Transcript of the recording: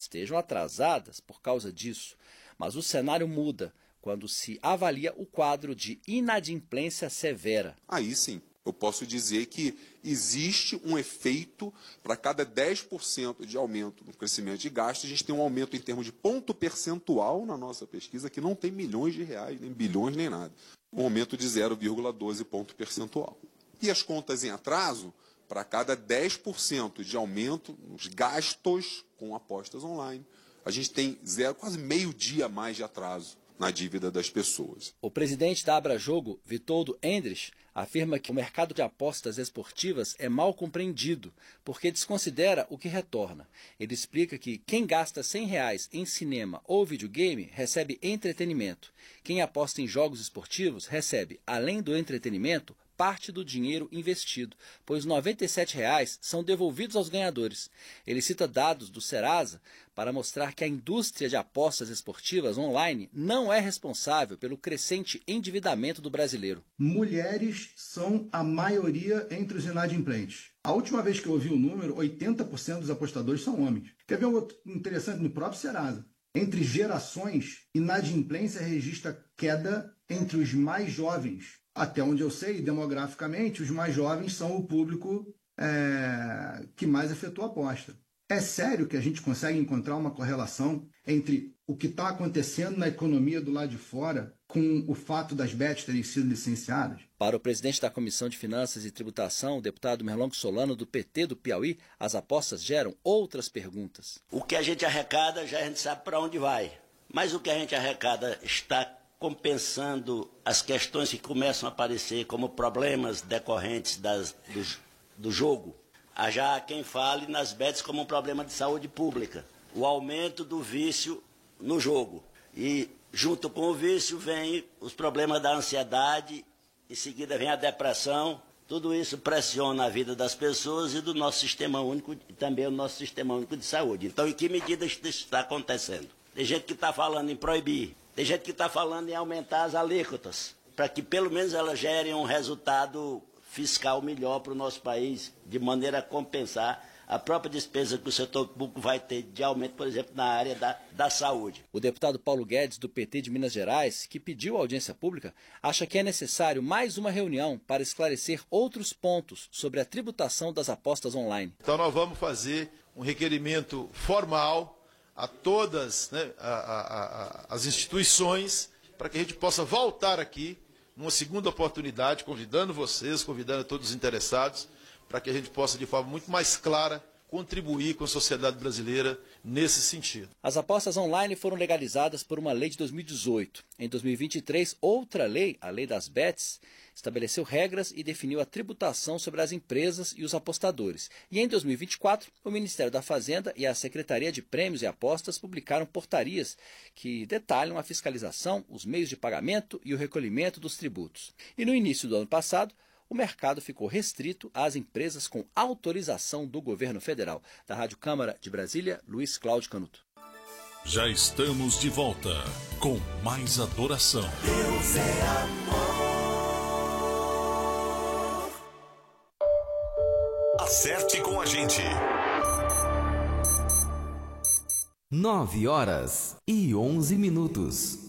estejam atrasadas por causa disso, mas o cenário muda quando se avalia o quadro de inadimplência severa. Aí sim, eu posso dizer que existe um efeito para cada 10% de aumento no crescimento de gastos, a gente tem um aumento em termos de ponto percentual na nossa pesquisa, que não tem milhões de reais, nem bilhões, nem nada. Um aumento de 0,12 ponto percentual. E as contas em atraso, para cada 10% de aumento nos gastos com apostas online, a gente tem quase meio dia a mais de atraso na dívida das pessoas. O presidente da Abrajogo, Vitoldo Endres, afirma que o mercado de apostas esportivas é mal compreendido, porque desconsidera o que retorna. Ele explica que quem gasta R$100 em cinema ou videogame recebe entretenimento. Quem aposta em jogos esportivos recebe, além do entretenimento, parte do dinheiro investido, pois R$ 97 são devolvidos aos ganhadores. Ele cita dados do Serasa para mostrar que a indústria de apostas esportivas online não é responsável pelo crescente endividamento do brasileiro. Mulheres são a maioria entre os inadimplentes. A última vez que eu ouvi o número, 80% dos apostadores são homens. Quer ver um outro interessante no próprio Serasa? Entre gerações, inadimplência registra queda entre os mais jovens. Até onde eu sei, demograficamente, os mais jovens são o público que mais efetua aposta. É sério que a gente consegue encontrar uma correlação entre o que está acontecendo na economia do lado de fora com o fato das bets terem sido licenciadas? Para o presidente da Comissão de Finanças e Tributação, o deputado Merlongo Solano, do PT do Piauí, as apostas geram outras perguntas. O que a gente arrecada, já a gente sabe para onde vai. Mas o que a gente arrecada está compensando as questões que começam a aparecer como problemas decorrentes do jogo. Há já quem fale nas bets como um problema de saúde pública. O aumento do vício no jogo. E junto com o vício vem os problemas da ansiedade, em seguida vem a depressão. Tudo isso pressiona a vida das pessoas e do nosso sistema único, e também o nosso sistema único de saúde. Então, em que medida isso está acontecendo? Tem gente que está falando em proibir. Tem gente que está falando em aumentar as alíquotas, para que pelo menos elas gerem um resultado fiscal melhor para o nosso país, de maneira a compensar a própria despesa que o setor público vai ter de aumento, por exemplo, na área da saúde. O deputado Paulo Guedes, do PT de Minas Gerais, que pediu audiência pública, acha que é necessário mais uma reunião para esclarecer outros pontos sobre a tributação das apostas online. Então nós vamos fazer um requerimento formal a todas, né, as instituições, para que a gente possa voltar aqui numa segunda oportunidade, convidando vocês, convidando todos os interessados, para que a gente possa, de forma muito mais clara, contribuir com a sociedade brasileira nesse sentido. As apostas online foram legalizadas por uma lei de 2018. Em 2023, outra lei, a Lei das Bets, estabeleceu regras e definiu a tributação sobre as empresas e os apostadores. E em 2024, o Ministério da Fazenda e a Secretaria de Prêmios e Apostas publicaram portarias que detalham a fiscalização, os meios de pagamento e o recolhimento dos tributos. E no início do ano passado, o mercado ficou restrito às empresas com autorização do governo federal. Da Rádio Câmara de Brasília, Luiz Cláudio Canuto. Já estamos de volta com mais adoração. Deus é amor. Acerte com a gente. 9h11.